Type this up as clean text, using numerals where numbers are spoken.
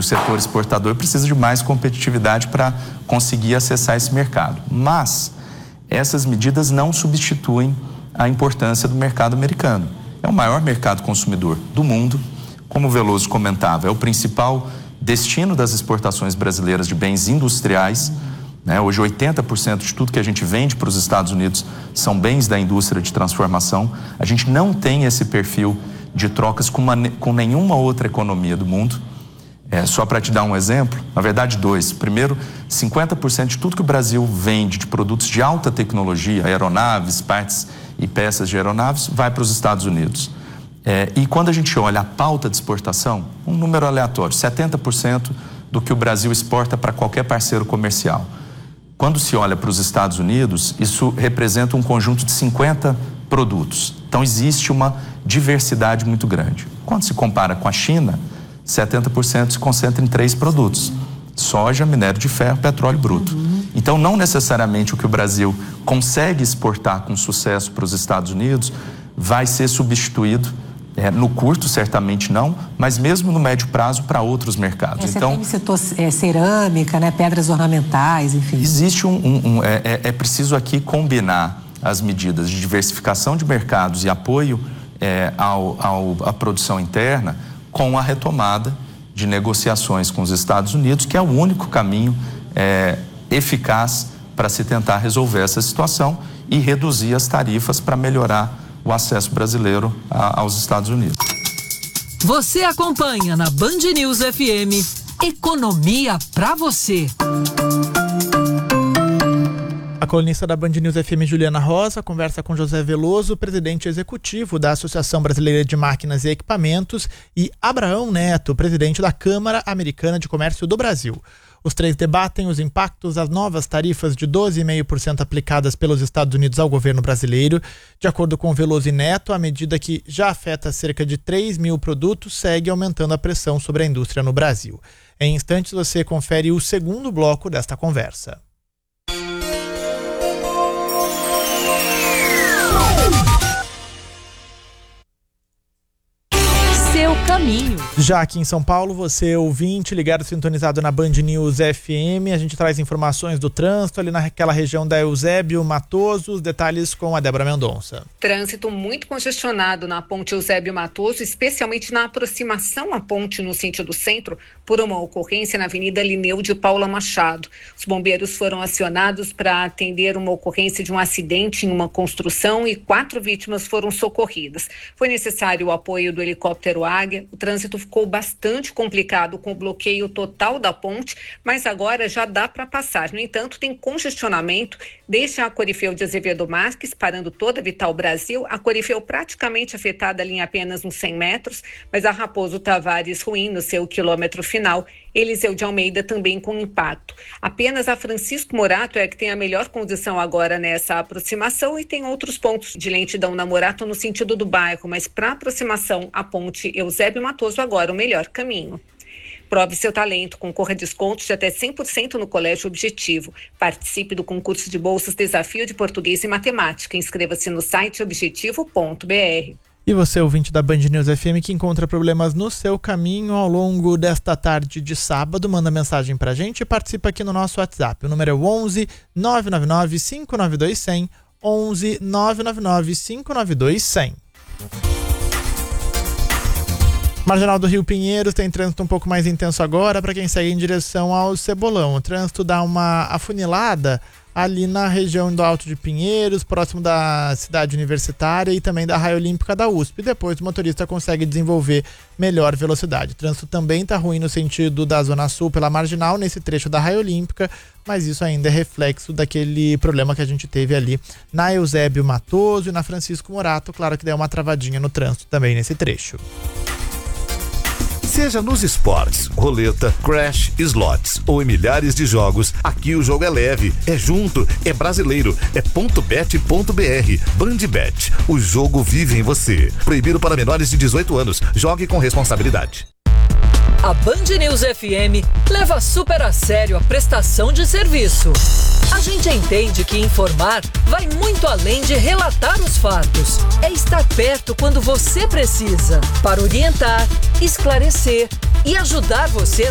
o setor exportador precisa de mais competitividade para conseguir acessar esse mercado. Mas essas medidas não substituem a importância do mercado americano. É o maior mercado consumidor do mundo. Como o Veloso comentava, é o principal destino das exportações brasileiras de bens industriais. Hoje 80% de tudo que a gente vende para os Estados Unidos são bens da indústria de transformação. A gente não tem esse perfil de trocas com nenhuma outra economia do mundo. Só para te dar um exemplo, na verdade dois. Primeiro, 50% de tudo que o Brasil vende de produtos de alta tecnologia, aeronaves, partes e peças de aeronaves, vai para os Estados Unidos. E quando a gente olha a pauta de exportação, um número aleatório, 70% do que o Brasil exporta para qualquer parceiro comercial. Quando se olha para os Estados Unidos, isso representa um conjunto de 50 produtos. Então, existe uma diversidade muito grande. Quando se compara com a China, 70% se concentra em 3 produtos: soja, minério de ferro, petróleo bruto. Então, não necessariamente o que o Brasil consegue exportar com sucesso para os Estados Unidos vai ser substituído. No curto, certamente não, mas mesmo no médio prazo para outros mercados. Você também citou cerâmica, pedras ornamentais, enfim. Existe é preciso aqui combinar as medidas de diversificação de mercados e apoio à produção interna com a retomada de negociações com os Estados Unidos, que é o único caminho eficaz para se tentar resolver essa situação e reduzir as tarifas para melhorar o acesso brasileiro aos Estados Unidos. Você acompanha na Band News FM Economia pra você. A colunista da Band News FM, Juliana Rosa, conversa com José Veloso, presidente executivo da Associação Brasileira de Máquinas e Equipamentos, e Abraão Neto, presidente da Câmara Americana de Comércio do Brasil. Os 3 debatem os impactos das novas tarifas de 12,5% aplicadas pelos Estados Unidos ao governo brasileiro. De acordo com Veloso e Neto, a medida que já afeta cerca de 3 mil produtos segue aumentando a pressão sobre a indústria no Brasil. Em instantes você confere o segundo bloco desta conversa. Seu caminho. Já aqui em São Paulo, você ouvinte ligado, sintonizado na Band News FM, a gente traz informações do trânsito ali naquela região da Eusébio Matoso, os detalhes com a Débora Mendonça. Trânsito muito congestionado na ponte Eusébio Matoso, especialmente na aproximação à ponte no sentido centro, por uma ocorrência na Avenida Linneu de Paula Machado. Os bombeiros foram acionados para atender uma ocorrência de um acidente em uma construção e 4 vítimas foram socorridas. Foi necessário o apoio do helicóptero Águia. O trânsito ficou bastante complicado com o bloqueio total da ponte, mas agora já dá para passar. No entanto, tem congestionamento desde a Corifeu de Azevedo Marques, parando toda a Vital Brasil, a Corifeu praticamente afetada ali em apenas uns 100 metros, mas a Raposo Tavares ruim no seu quilômetro final, Eliseu de Almeida também com impacto. Apenas a Francisco Morato é que tem a melhor condição agora nessa aproximação e tem outros pontos de lentidão na Morato no sentido do bairro, mas para aproximação à ponte Eusébio Matoso agora o melhor caminho. Prove seu talento, concorra a descontos de até 100% no Colégio Objetivo. Participe do concurso de bolsas Desafio de Português e Matemática. Inscreva-se no site objetivo.br. E você, ouvinte da Band News FM, que encontra problemas no seu caminho ao longo desta tarde de sábado, manda mensagem pra gente e participa aqui no nosso WhatsApp. O número é 11 999 592 100, 11 999 592 100. Marginal do Rio Pinheiros tem trânsito um pouco mais intenso agora para quem segue em direção ao Cebolão. O trânsito dá uma afunilada ali na região do Alto de Pinheiros, próximo da cidade universitária e também da Raia Olímpica da USP. Depois o motorista consegue desenvolver melhor velocidade. O trânsito também está ruim no sentido da Zona Sul pela Marginal, nesse trecho da Raia Olímpica, mas isso ainda é reflexo daquele problema que a gente teve ali na Eusébio Matoso e na Francisco Morato. Claro que deu uma travadinha no trânsito também nesse trecho. Seja nos esportes, roleta, crash, slots ou em milhares de jogos, aqui o jogo é leve, é junto, é brasileiro, é .bet.br. Bandbet, o jogo vive em você. Proibido para menores de 18 anos. Jogue com responsabilidade. A Band News FM leva super a sério a prestação de serviço. A gente entende que informar vai muito além de relatar os fatos. É estar perto quando você precisa, para orientar, esclarecer e ajudar você